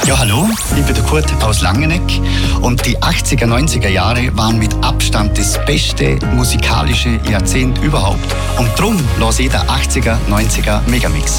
Ja, hallo, ich bin der Kurt aus Langeneck und die 80er, 90er Jahre waren mit Abstand das beste musikalische Jahrzehnt überhaupt. Und drum lasse ich der 80er, 90er Megamix.